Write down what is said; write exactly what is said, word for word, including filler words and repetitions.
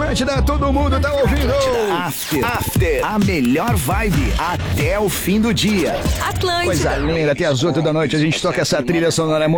Atlântida, todo mundo tá ouvindo. After. After. A melhor vibe até o fim do dia. Atlântida. Coisa linda, até as oito da noite a gente toca essa trilha sonora.